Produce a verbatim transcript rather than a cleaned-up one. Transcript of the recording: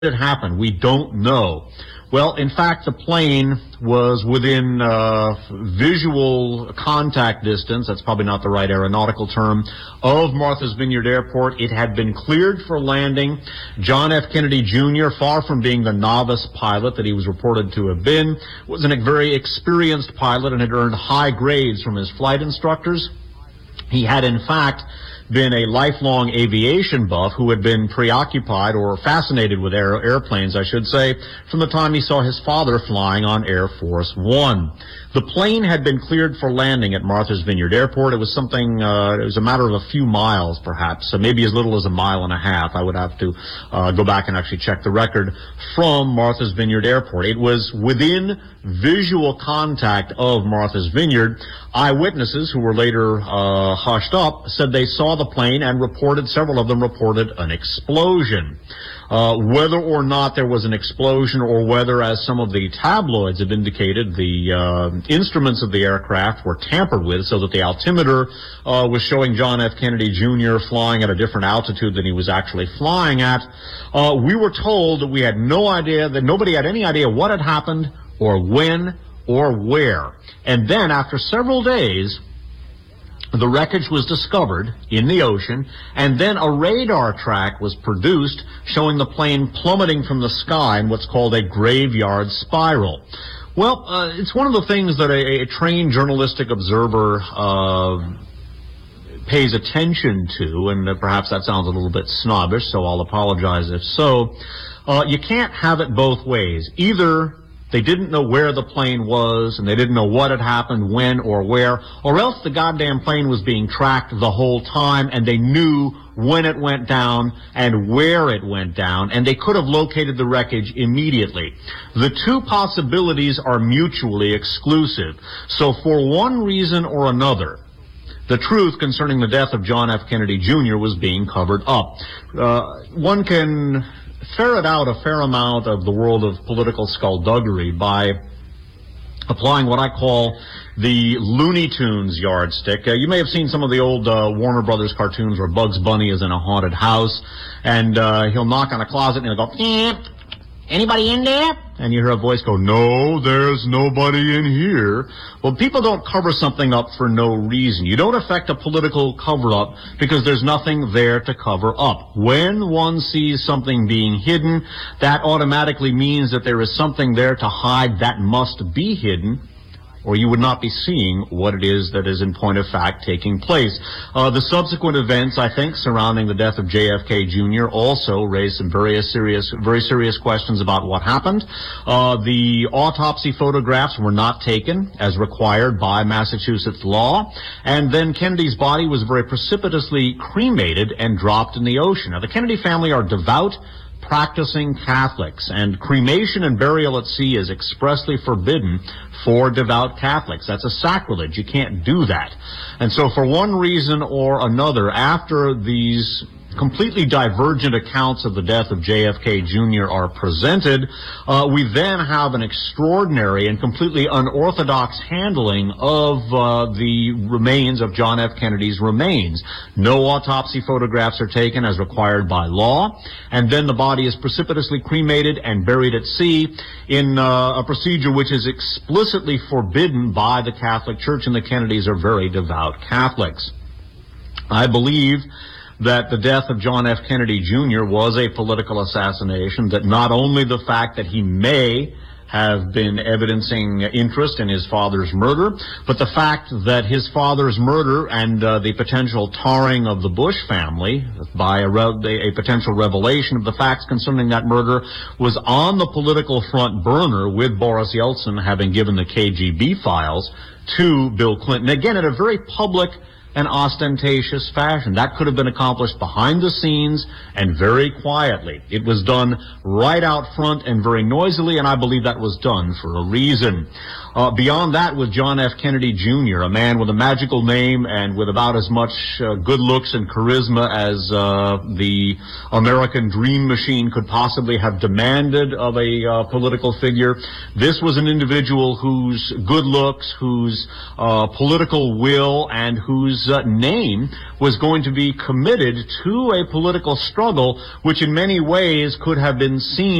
did it happen? We don't know. Well, in fact, the plane was within uh, visual contact distance, that's probably not the right aeronautical term, of Martha's Vineyard Airport. It had been cleared for landing. John F. Kennedy Junior, far from being the novice pilot that he was reported to have been, was a very experienced pilot and had earned high grades from his flight instructors. He had, in fact, been a lifelong aviation buff who had been preoccupied or fascinated with air, airplanes, I should say, from the time he saw his father flying on Air Force One. The plane had been cleared for landing at Martha's Vineyard Airport. It was something, uh, it was a matter of a few miles, perhaps, so maybe as little as a mile and a half. I would have to uh, go back and actually check the record from Martha's Vineyard Airport. It was within visual contact of Martha's Vineyard. Eyewitnesses, who were later uh, hushed up, said they saw the plane and reported, several of them reported an explosion. Uh, whether or not there was an explosion or whether, as some of the tabloids have indicated, the uh, instruments of the aircraft were tampered with so that the altimeter uh, was showing John F. Kennedy Junior flying at a different altitude than he was actually flying at, uh, we were told that we had no idea, that nobody had any idea what had happened or when or where. And then, after several days, the wreckage was discovered in the ocean, and then a radar track was produced showing the plane plummeting from the sky in what's called a graveyard spiral. Well, uh, it's one of the things that a, a trained journalistic observer uh, pays attention to, and uh, perhaps that sounds a little bit snobbish, so I'll apologize if so. Uh, you can't have it both ways. Either they didn't know where the plane was, and they didn't know what had happened, when or where, or else the goddamn plane was being tracked the whole time, and they knew when it went down and where it went down, and they could have located the wreckage immediately. The two possibilities are mutually exclusive. So for one reason or another, the truth concerning the death of John F. Kennedy Junior was being covered up. Uh, one can ferret out a fair amount of the world of political skullduggery by applying what I call the Looney Tunes yardstick. Uh, you may have seen some of the old uh, Warner Brothers cartoons where Bugs Bunny is in a haunted house, and uh, he'll knock on a closet and he'll go, eh, anybody in there? And you hear a voice go, no, there's nobody in here. Well, people don't cover something up for no reason. You don't affect a political cover-up because there's nothing there to cover up. When one sees something being hidden, that automatically means that there is something there to hide that must be hidden, or you would not be seeing what it is that is in point of fact taking place. Uh, the subsequent events, I think, surrounding the death of J F K Junior also raised some very serious, very serious questions about what happened. Uh, the autopsy photographs were not taken as required by Massachusetts law, and then Kennedy's body was very precipitously cremated and dropped in the ocean. Now, the Kennedy family are devout, practicing Catholics, and cremation and burial at sea is expressly forbidden for devout Catholics. That's a sacrilege. You can't do that. And so for one reason or another, after these completely divergent accounts of the death of J F K Junior are presented, uh, we then have an extraordinary and completely unorthodox handling of uh, the remains of John F. Kennedy's remains. No autopsy photographs are taken as required by law, and then the body is precipitously cremated and buried at sea in uh, a procedure which is explicitly forbidden by the Catholic Church, and the Kennedys are very devout Catholics. I believe that the death of John F. Kennedy Junior was a political assassination, that not only the fact that he may have been evidencing interest in his father's murder, but the fact that his father's murder and uh, the potential tarring of the Bush family by a, re- a potential revelation of the facts concerning that murder was on the political front burner, with Boris Yeltsin having given the K G B files to Bill Clinton, again in a very public and ostentatious fashion. That could have been accomplished behind the scenes and very quietly. It was done right out front and very noisily, and I believe that was done for a reason. Uh, beyond that, with John F. Kennedy Junior, a man with a magical name and with about as much uh, good looks and charisma as uh, the American dream machine could possibly have demanded of a uh, political figure, this was an individual whose good looks, whose uh, political will, and whose whose uh, name was going to be committed to a political struggle, which in many ways could have been seen